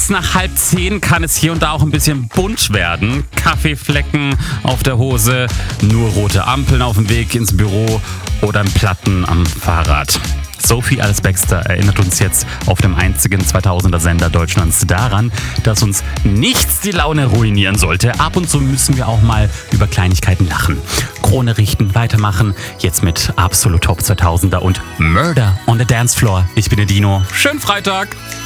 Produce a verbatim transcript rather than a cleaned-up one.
Kurz nach halb zehn kann es hier und da auch ein bisschen bunt werden. Kaffeeflecken auf der Hose, nur rote Ampeln auf dem Weg ins Büro oder ein Platten am Fahrrad. Sophie Ellis-Bextor erinnert uns jetzt auf dem einzigen zweitausender Sender Deutschlands daran, dass uns nichts die Laune ruinieren sollte. Ab und zu müssen wir auch mal über Kleinigkeiten lachen. Krone richten, weitermachen. Jetzt mit Absolut Top zweitausender und Murder on the Dance Floor. Ich bin der Dino. Schönen Freitag!